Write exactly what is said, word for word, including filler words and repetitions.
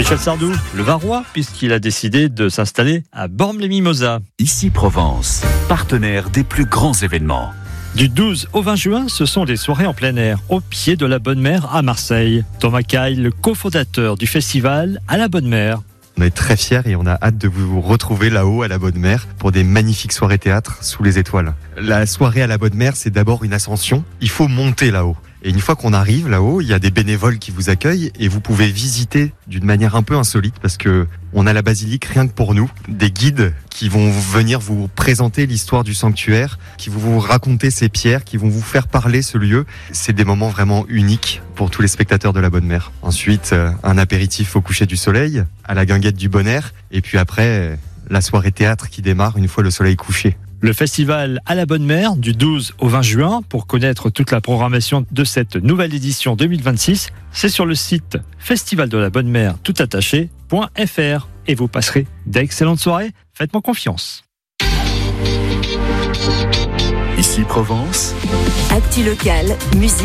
Michel Sardou, le Varois, puisqu'il a décidé de s'installer à Bormes-les-Mimosas. Ici Provence, partenaire des plus grands événements. Du douze au vingt juin, ce sont des soirées en plein air, au pied de la Bonne Mer à Marseille. Thomas Caille, le cofondateur du festival à la Bonne Mer. On est très fiers et on a hâte de vous retrouver là-haut à la Bonne Mer pour des magnifiques soirées théâtre sous les étoiles. La soirée à la Bonne Mer, c'est d'abord une ascension. Il faut monter là-haut. Et une fois qu'on arrive là-haut, il y a des bénévoles qui vous accueillent et vous pouvez visiter d'une manière un peu insolite parce que on a la basilique rien que pour nous, des guides qui vont venir vous présenter l'histoire du sanctuaire, qui vont vous raconter ces pierres, qui vont vous faire parler ce lieu. C'est des moments vraiment uniques pour tous les spectateurs de la Bonne Mer. Ensuite, un apéritif au coucher du soleil, à la guinguette du Bon Air, et puis après, la soirée théâtre qui démarre une fois le soleil couché. Le festival à la Bonne Mer du douze au vingt juin. Pour connaître toute la programmation de cette nouvelle édition deux mille vingt-six, c'est sur le site festival de la bonne mer tout attaché point f r et vous passerez d'excellentes soirées. Faites-moi confiance. Ici Provence. Actu local, musique.